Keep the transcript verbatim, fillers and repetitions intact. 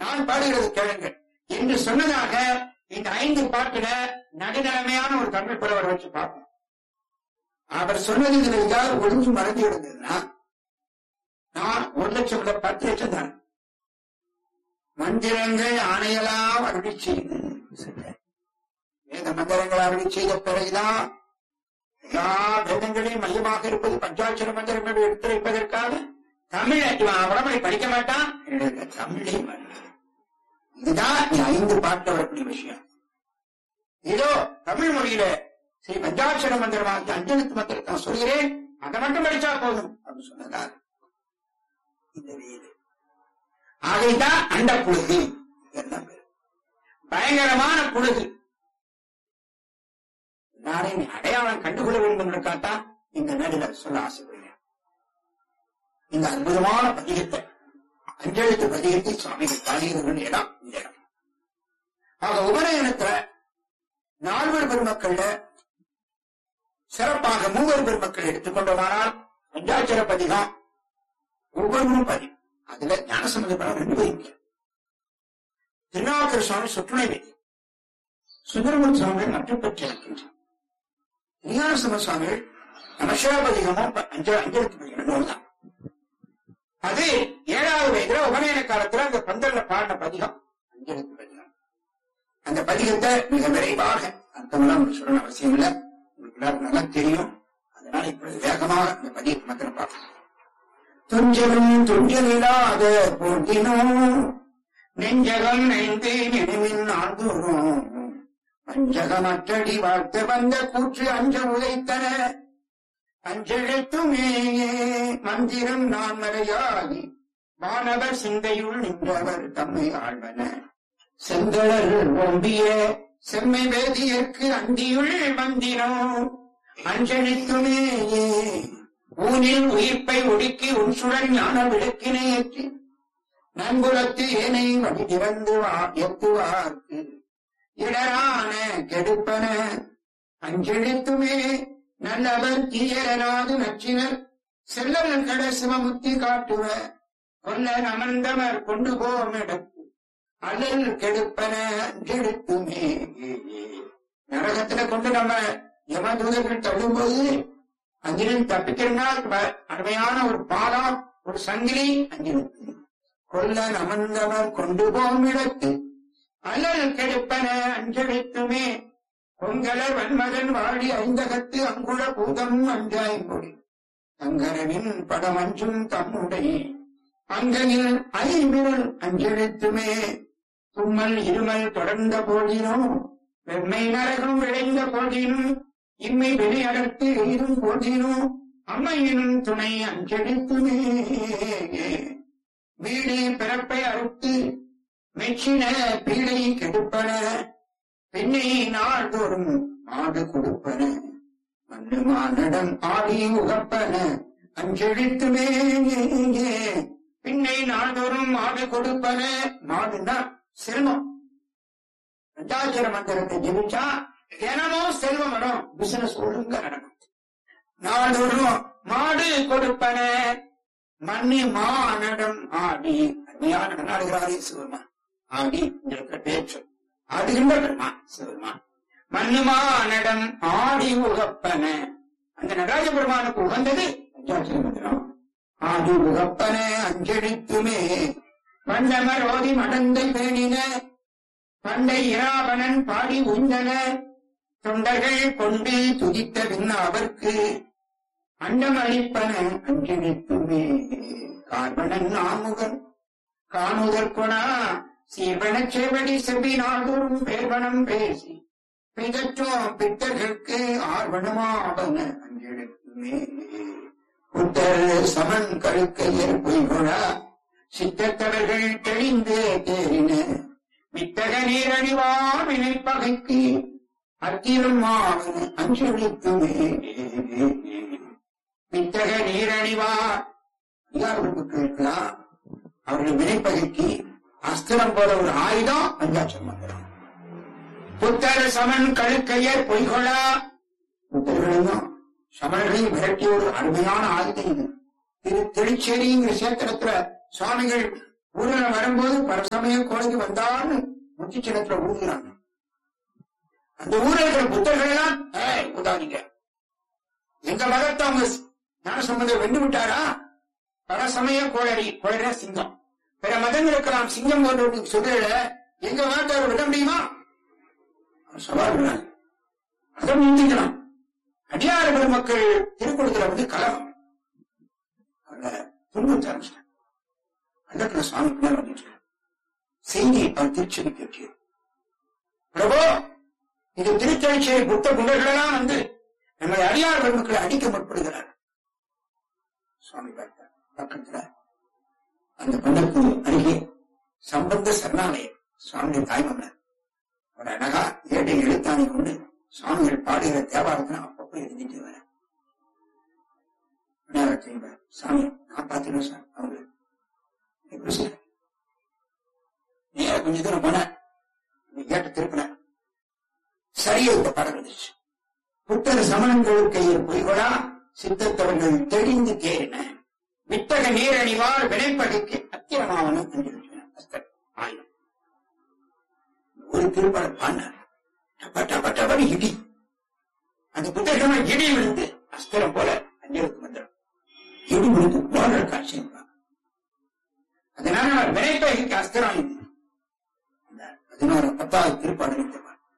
நான் பாடுகிறது கேளுங்கள் என்று சொன்னதாக இந்த ஐந்து பாட்டுல நடுநிலைமையான ஒரு தமிழ் புலவரை வச்சு பார்ப்போம். அவர் சொன்னது இதுல ஏதாவது ஒழுங்கு மறந்து இருந்ததுன்னா நான் ஒரு லட்சம் இல்ல பத்து லட்சம் தான். மந்திரங்கள் ஆணையெல்லாம் அருளி செய்து வேத மந்திரங்கள் அருளி செய்த பிறகுதான் எல்லா வேதங்களையும் மையமாக இருப்பது பஞ்சாட்சர மந்திரங்கள் எடுத்துரைப்பதற்காக தமிழ் வடமொழி படிக்க மாட்டான். தமிழே இதுதான் ஐந்து பாட்டு வரக்கூடிய விஷயம். இதோ தமிழ் மொழியில ஸ்ரீ பஞ்சாட்சர மந்திரமாக அஞ்செழுத்து மந்திரத்தை நான் சொல்கிறேன், அதை மட்டும் படிச்சா போதும் அப்படின்னு சொன்னதால் இந்த வீடு ஆகைதான் அண்ட புழுகு பயங்கரமான புழுகு. நானே அடையாளம் கண்டுகொள்ள வேண்டும் என்பதற்காகத்தான் இந்த நடுல சொல்ல ஆசைப்படுகிறேன். இந்த அற்புதமான பதிகத்தை அஞ்செழுத்து பதிகத்தை சுவாமிகள் பாடுகிற இடம் இந்த இடம். ஆக உபநயனத்துல நால்வர் பெருமக்கள்ல சிறப்பாக மூவர் பெருமக்கள் எடுத்துக்கொண்டோமானால் பஞ்சாட்சர பதிகம் ஒவ்வொரு பதிவு அதுல ஞானசம்பந்தப்பட ரெண்டு பதிவு. திருநாவுக்கர் சுவாமி சுற்றுணை வேதி, சுந்தரமூர்த்தி சுவாமிகள் மற்றும் பெற்று இருக்கின்றார். ஞானசம்பந்த சுவாமிகள் நமசிவாபதிகமும் அஞ்சு அஞ்செழுத்து பதிகம் தான். அது ஏழாவது வயதுல உபநயன காலத்துல அந்த பந்தல்ல பாடின பதிகம் அஞ்செழுத்து பதிகம். அந்த பதிகத்தை மிக விரைவாக அர்த்தமெல்லாம் சொல்லணும் அவசியம் இல்லை, உங்களுக்கு எல்லாரும் நல்லா தெரியும். அதனால இப்பொழுது வேகமாக இந்த பதிகத்தை மாத்திரம் பார்க்கணும். துஞ்சலும் துஞ்சலில்லாத போட்டினும் நெஞ்சகம் நைந்து நினைவின் ஆழ்ந்தோறும் பஞ்சகமற்றடி வாழ்த்து வந்த கூற்று அஞ்ச உதைத்தன அஞ்செழுத்துமே மந்திரம் நான் மறையாகி மாணவர் சிந்தையுள் நின்றவர் தம்மை ஆழ்வன செந்தளர் ஓம்பிய செம்மை வேதியற்கு அந்தியுள் மந்திரம் அஞ்செழுத்துமே ஊனில் உயிர்ப்பை ஒடுக்கி உன்சுடன் ஞான விளக்கினை ஏற்றி நன்புலத்து ஏனை வழி திறந்து எத்துவார்க்கு இடரான கெடுப்பன அஞ்செழுத்துமே நல்லவர் தீயராது நச்சினர் செல்லல் கட சிவமுத்தி காட்டுவ கொல்லர் அமர்ந்தவர் கொண்டு போம் இடத்து அல்லல் கெடுப்பன அஞ்செழுத்துமே. நரகத்துல கொண்டு நம்ம யமதூதர்கள் தள்ளும்போது அங்கிருந்து தப்பிக்கிறனால் அருமையான ஒரு பாலம் ஒரு சங்கிலி அங்கிருந்து கொல்லர் அமர்ந்தவர் கொண்டு போம் இடத்து அல்லல் கெடுப்பன அஞ்செழுத்துமே. பொங்கலர் வன்மகன் வாடி ஐந்தகத்து அங்குள பூதம் அஞ்சாய்மொழி அங்கரவின் படம் அஞ்சும் தம்முடைய அங்கனில் ஐவிரல் அஞ்செழுத்துமே. தும்மல் இருமல் தொடர்ந்த போதினும் வெம்மை நரகம் விளைந்த போதினும் இம்மை வெளி அடர்த்து எய்தும் போதினும் அம்மையினும் துணை அஞ்செழுத்துமே. வீடு பிறப்பை அறுத்து மெச்சின பீடை கெடுப்பன பெண்ணை நாள்தோறும் ஆடு கொடுப்பன மண்ணு மானடம் ஆடி உகப்பன அஞ்செழுத்துமே. பெண்ணை நாள்தோறும் ஆடு கொடுப்பன. மாடுன்னா செல்வம். பஞ்சாட்சர மந்திரத்தை ஜெபிச்சா தினமும் செல்வம் வரும், பிசினஸ் ஒழுங்க நடக்கும். நாள்தோறும் மாடு கொடுப்பன மண்ணு மானடம் ஆடி அருமையான நாடுகிறாரே சிவமா ஆடி இருக்கிற பேச்சு ஆடுகின்ற பெருமான் சிவருமான் மண்ணுமானிடம் ஆடி உகப்பன. அந்த நடராஜ பெருமானுக்கு உகந்தது பஞ்சாட்சர மந்திரம். ஆடி உகப்பன அஞ்செழுத்துமே. வண்டமர் ஓதி மடந்தை பேணின பண்டை இராவணன் பாடி உந்தன தொண்டர்கள் கொண்டு துதித்த பின்ன அவர்க்கு அண்டம் அளிப்பன அஞ்செழுத்துமே. கார்வணன் நாமுகன் காணுதற்கொணா சீர்வனச் சேவடி செவ்வி நாள்தோறும் பேர்வனம் பேசி பிதற்றோம் பித்தர்களுக்கு ஆர்வனமாவன அஞ்செழுத்துமே. புத்தர் சமன் கழுக்கையர் பொய்கொழா சித்தத்தவர்கள் தெளிந்து தேறின வித்தக நீரணிவார் வினைப்பகைக்கு அத்திரும் ஆவன அஞ்செழுத்துமே. வித்தக நீரணிவார் அதிகாரத்துக்கு இருக்கலாம், அவருடைய வினைப்பகைக்கு அஸ்திரம் போல ஒரு ஆயுதம் பஞ்சாட்சர மந்திரம். புத்தர் சமன் கழுக்கையர் பொய்கொள்ளா புத்தர்களையும் சமணர்களையும் விரட்டிய ஒரு அருமையான ஆயுதம் இது. திரு திருச்சேரிங்கிற சேத்திரத்துல சுவாமிகள் ஊர்ல வரும்போது பரசமயம் கோடைக்கு வந்தான்னு முத்தி சின்னத்துல ஊதுகிறாங்க. அந்த ஊரில் இருக்கிற புத்தர்கள் எல்லாம் ஊதாதீங்க, எங்க மதத்தை அவங்க ஞான சம்பந்தம் வென்று விட்டாரா? பரசமய கோழடி, கோழ சிங்கம், பிற மதங்களுக்கு நாம் சிங்கம் போன்ற சொல்ல எங்க மதத்தை அவர் விட முடியுமா? சவால் அதை நீந்திக்கலாம். அடியார பெருமக்கள் திருக்குளத்துல வந்து கலகம் துன்புறுத்த ஆரம்பிச்சிட்டாங்க. அல்லத்துல சுவாமி பின்னர் வந்துட்டு செய்தி அவர் திருச்செவி கேட்டியது. பிரபு, இது திருச்செவிச்சை புத்த குண்டர்களெல்லாம் வந்து நம்முடைய அடியார பெருமக்களை அடிக்க முற்படுகிறார். சுவாமி பார்த்தார். பக்கத்துல அந்த குண்டத்து அருகே சம்பந்த சரணாலயம் சுவாமியுடைய தாய்மன்னர் ஒரு அழகா ஏட்டை எழுத்தாணி கொண்டு சுவாமிகள் பாடுகிற தேவாரத்தை அப்பப்போ எழுதிட்டு வர சாமி காப்பாத்தின சார் அவங்க எப்படி சார் நேர கொஞ்ச தூரம் போன கேட்ட திருப்பின சரியா இந்த பாடம் இருந்துச்சு. புத்தக சமணங்கள் கையில் பொய்கொடா சித்தத்தவர்கள் தெளிந்து தேறின வித்தக நீரணிவால் வினைப்படிக்கு அத்தியமாவனம் என்று ஆயிரம் ஒரு திருப்பாடல் பாடினார். டப்பா டப்பா டப்பாடி இடி, அந்த புத்தகமா இடி விழுந்து அஸ்திரம் போல அஞ்சலுக்கு வந்துடும். இடி விழுந்து போன்ற காட்சி. அதனால வினைப்படிக்கு அஸ்திரம் பதினோரு பத்தாவது திருப்பாடல்